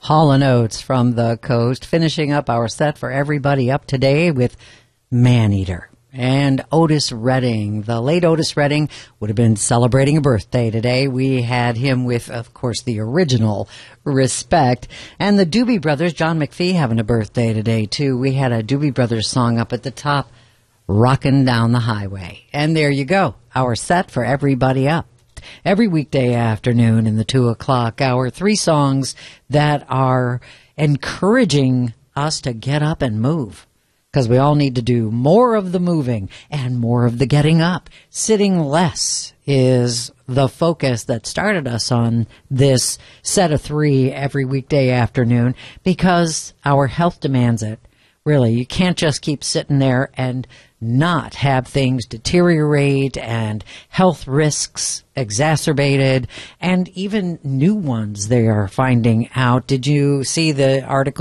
Hall & Oates from the coast, finishing up our set for everybody up today with Maneater. And Otis Redding, the late Otis Redding, would have been celebrating a birthday today. We had him with, of course, the original Respect. And the Doobie Brothers, John McPhee, having a birthday today, too. We had a Doobie Brothers song up at the top, Rockin' Down the Highway. And there you go, our set for everybody up. Every weekday afternoon in the 2 o'clock hour, 3 songs that are encouraging us to get up and move. Because we all need to do more of the moving and more of the getting up. Sitting less is the focus that started us on this set of 3 every weekday afternoon because our health demands it. Really, you can't just keep sitting there and not have things deteriorate and health risks exacerbated and even new ones they are finding out. Did you see the article